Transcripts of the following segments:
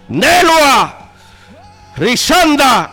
Nelua, Risanda.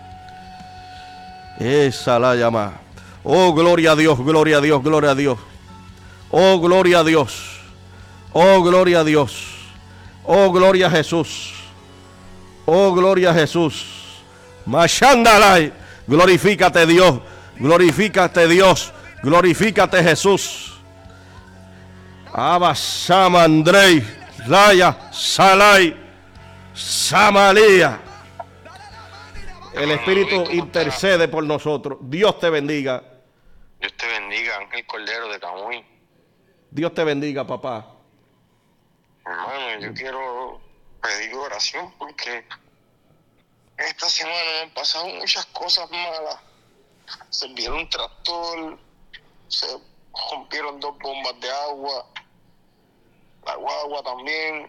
Esa la llama. Oh, gloria a Dios, gloria a Dios, gloria a Dios. Oh, gloria a Dios. Oh, gloria a Dios. Oh, gloria a Jesús. Oh, gloria a Jesús. Mashandalay. Glorifícate Dios. Glorifícate Dios. Glorifícate Jesús. Abba Sama Andrei. Raya Salai. Samalía. El Espíritu intercede por nosotros. Dios te bendiga. Dios te bendiga, Ángel Cordero de Camuy. Dios te bendiga, papá. Hermano, yo quiero pedir oración porque esta semana me han pasado muchas cosas malas. Se envió un tractor, se rompieron 2 bombas de agua, la guagua también.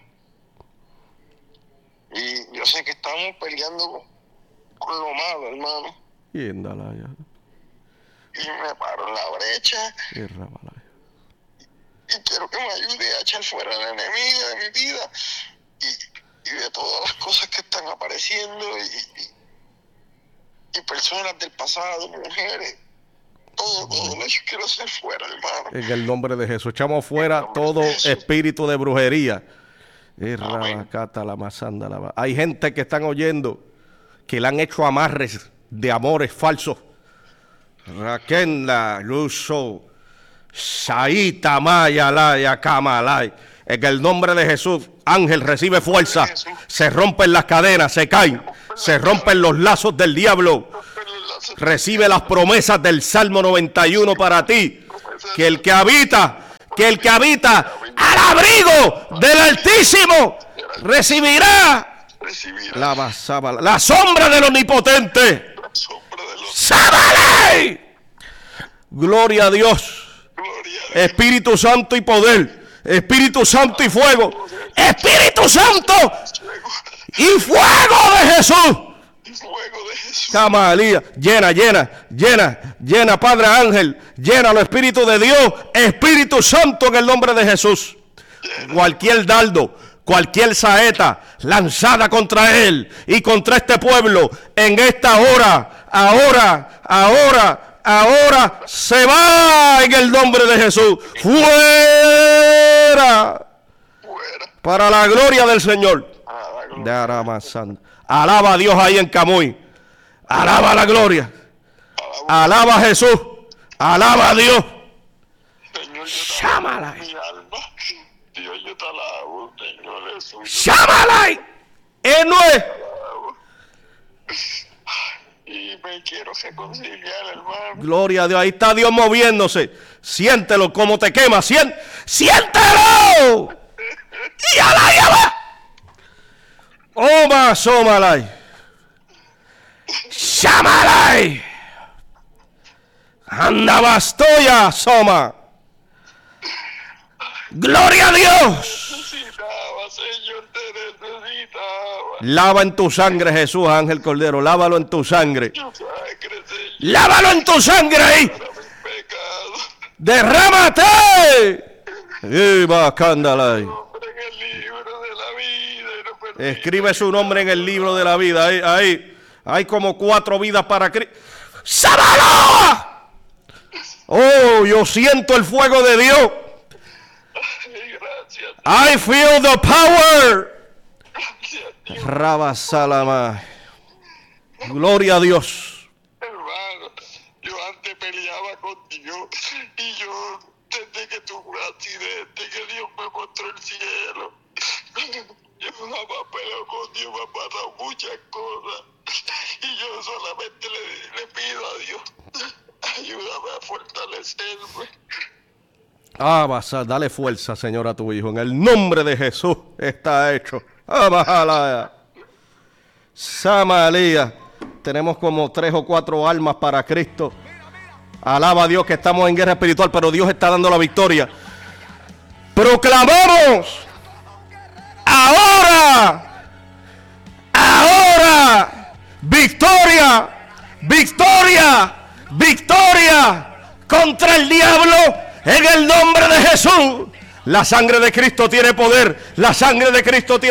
Y yo sé que estamos peleando con lo malo, hermano. Y me paro en la brecha. Y quiero que me ayude a echar fuera la enemiga de mi vida y de todas las cosas que están apareciendo y personas del pasado, mujeres, todo eso quiero hacer fuera, hermano. En el nombre de Jesús, echamos fuera todo espíritu de brujería. Hay gente que están oyendo que le han hecho amarres de amores falsos. Raquenda, Luso, Saita, Maya, Laya, Kamalay. En el nombre de Jesús, Ángel, recibe fuerza. Se rompen las cadenas, se caen. Se rompen los lazos del diablo. Recibe las promesas del Salmo 91 para ti. Que el que habita al abrigo del Altísimo recibirá la sombra del Omnipotente. ¡Sábale! Gloria a Dios. Espíritu Santo y poder. Espíritu Santo y fuego. Espíritu Santo y fuego de Jesús. Camalía, llena, Padre Ángel, llena los espíritus de Dios, Espíritu Santo, en el nombre de Jesús. Cualquier dardo, cualquier saeta lanzada contra él y contra este pueblo en esta hora, ahora se va en el nombre de Jesús. Fuera. Para la gloria del Señor. De Aramasanda. Alaba a Dios ahí en Camuy. Alaba la gloria. Alaba a Jesús. Alaba a Dios. Llámala. Dios, yo te alabo, Señor Jesús. Llámala. Él no es. Y me quiero reconciliar, hermano. Gloria a Dios. Ahí está Dios moviéndose. Siéntelo como te quema. Siéntelo. Y alaba. Oma somalay. Shamalay. Anda bastoya soma. Gloria a Dios. Necesitaba, Señor, te necesitaba. Lava en tu sangre, Jesús, Ángel Cordero. Lávalo en tu sangre. Lávalo en tu sangre ahí. Derrámate. Y bacándala. Escribe su nombre en el libro de la vida. Ahí. Hay como 4 vidas para Cristo. ¡Sábalo! Oh, yo siento el fuego de Dios. I feel the power. Rabasalama. Gloria a Dios. Hermano, yo antes peleaba con Dios y yo, desde que tuve un accidente, que Dios me mostró el cielo. Yo jamás peleo con Dios, me han pasado muchas cosas. Y yo solamente le pido a Dios, ayúdame a fortalecerme. Dale fuerza, Señor, a tu hijo. En el nombre de Jesús está hecho. Samalía. Tenemos como 3 o 4 almas para Cristo. Alaba a Dios que estamos en guerra espiritual, pero Dios está dando la victoria. Proclamamos ahora victoria contra el diablo en el nombre de Jesús. La sangre de Cristo tiene poder. La sangre de Cristo tiene